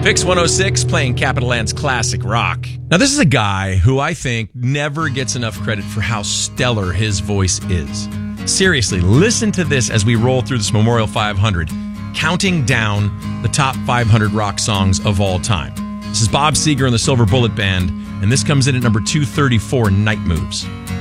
Fix 106 playing Capital Land's classic rock. Now, this is a guy who I think never gets enough credit for how stellar his voice is. Seriously, listen to this as we roll through this Memorial 500, counting down the top 500 rock songs of all time. This is Bob Seger and the Silver Bullet Band, and this comes in at number 234, Night Moves.